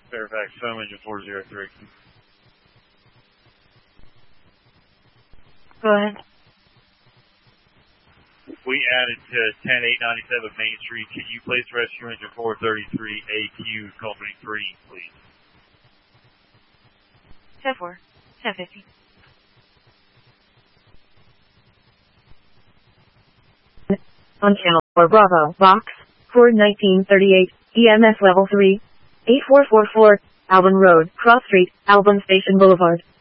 Fairfax, foam engine 403. Go ahead. We added to 10897 Main Street. Can you place rescue engine 433 AQ Company 3, please? 10-4, 1050. On channel 4 Bravo, box 41938, EMS level 3, 8444, Albin Road, Cross Street, Albin Station Boulevard.